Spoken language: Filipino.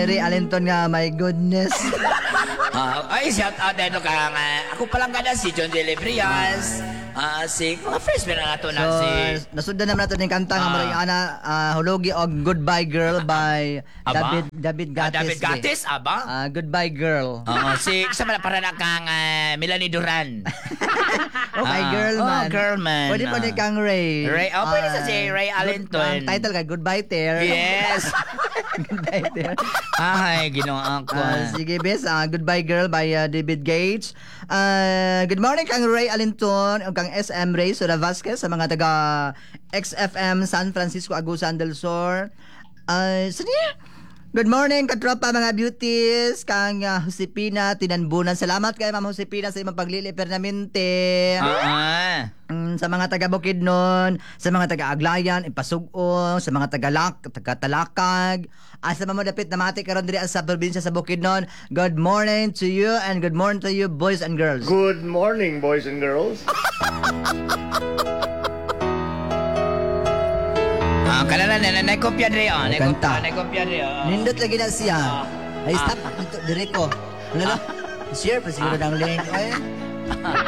Ray Alinton nga, my goodness. Ay, shout out dito ka nga. Ako palang gana si John De Lebrias. Si mga friends na nato na si... Nasundan naman natin yung kanta nga maraming ana, Hulugi o Goodbye Girl by Aba? David Gatis. David Gatis, aba? Goodbye Girl. Si kasama na para na kang Melanie Duran. Okay, girl man. Girl man. Pwede pa din kang Ray. Pwede sa si Ray Alinton. Ang title ka, Goodbye Tear. Yes. Goodbye Tear. Ay, ginawa ko. Sige, bes. Goodbye Girl by David Gates. Good morning kang Ray Alinton o kang SM Ray Sura Vasquez sa mga taga XFM San Francisco Agusan del Sur. Sige. Good morning, katropa mga beauties, kang Josepina Tinanbunan. Salamat kay Ma'am Josepina sa imong paglili permanente. Sa mga taga Bukidnon, sa mga taga Aglayan, Ipasugong, sa mga taga Talakag, sa mga dapit na mati karon diri sa probinsya sa Bukidnon. Good morning to you and good morning to you boys and girls. Good morning, boys and girls. Kalala na naikopya rin Kanta. naikopya rin Nindot lagi na siya. Ay, stop. Dito, dire ko. Ano na? Share pa siguro ng link. Ay.